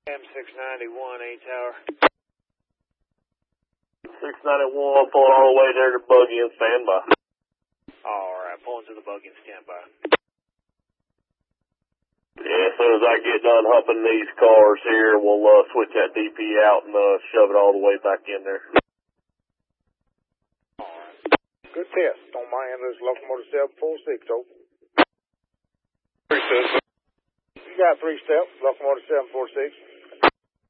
M691, 8 Tower. 691, pulling all the way there to buggy and standby. Alright, pulling to the buggy and standby. Yeah, as soon as I get done humping these cars here, we'll switch that DP out and shove it all the way back in there. Good test on my end. This locomotive 746, open. 3 steps. You got 3 steps, locomotive 746.